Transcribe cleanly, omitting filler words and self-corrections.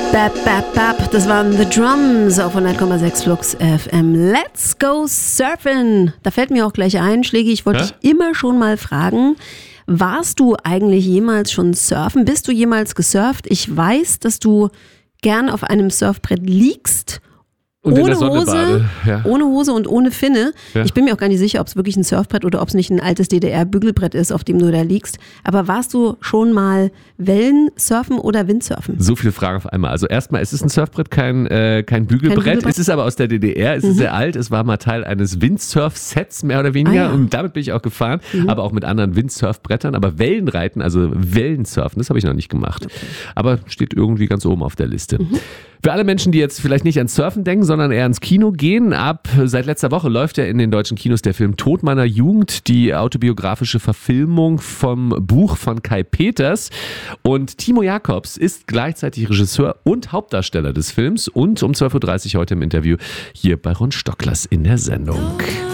Bap, bap, bap. Das waren The Drums auf 100,6 Flux FM. Let's go surfen. Da fällt mir auch gleich ein, Schlägi, ich wollte dich immer schon mal fragen, warst du eigentlich jemals schon surfen? Bist du jemals gesurft? Ich weiß, dass du gern auf einem Surfbrett liegst. Und ohne in der Sonne Hose, ja. Ohne Hose und ohne Finne. Ja. Ich bin mir auch gar nicht sicher, ob es wirklich ein Surfbrett oder ob es nicht ein altes DDR-Bügelbrett ist, auf dem du da liegst. Aber warst du schon mal Wellensurfen oder Windsurfen? So viele Fragen auf einmal. Also erstmal, es ist ein Surfbrett, kein Bügelbrett. Es ist aber aus der DDR, es ist sehr alt. Es war mal Teil eines Windsurf-Sets, mehr oder weniger. Ja. Und damit bin ich auch gefahren, aber auch mit anderen Windsurfbrettern. Aber Wellenreiten, also Wellensurfen, das habe ich noch nicht gemacht. Okay. Aber steht irgendwie ganz oben auf der Liste. Für alle Menschen, die jetzt vielleicht nicht ans Surfen denken, sondern eher ins Kino gehen, seit letzter Woche läuft ja in den deutschen Kinos der Film Tod meiner Jugend, die autobiografische Verfilmung vom Buch von Kai Peters. Und Timo Jacobs ist gleichzeitig Regisseur und Hauptdarsteller des Films und um 12.30 Uhr heute im Interview hier bei Ron Stocklers in der Sendung.